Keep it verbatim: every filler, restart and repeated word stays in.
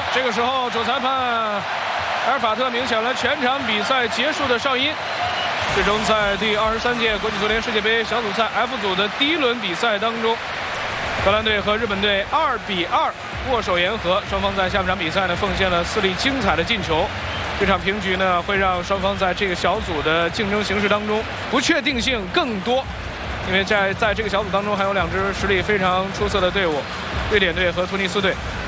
这个时候，主裁判埃尔法特鸣响了全场比赛结束的哨音。最终，在第二十三届国际足联世界杯小组赛 F 组的第一轮比赛当中，荷兰队和日本队二比二握手言和，双方在下半场比赛呢奉献了四粒精彩的进球。这场平局呢，会让双方在这个小组的竞争形势当中不确定性更多，因为在在这个小组当中还有两支实力非常出色的队伍，瑞典队和突尼斯队。